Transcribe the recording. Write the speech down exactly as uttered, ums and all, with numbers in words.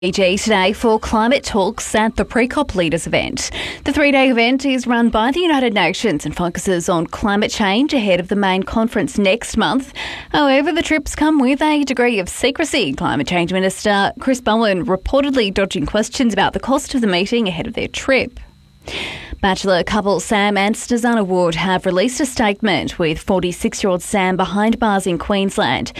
Fiji today for climate talks at the Pre-COP Leaders event. The three-day event is run by the United Nations and focuses on climate change ahead of the main conference next month. However, the trips come with a degree of secrecy. Climate Change Minister Chris Bowen reportedly dodging questions about the cost of the meeting ahead of their trip. Bachelor couple Sam and Susanna Wood have released a statement with forty-six-year-old Sam behind bars in Queensland.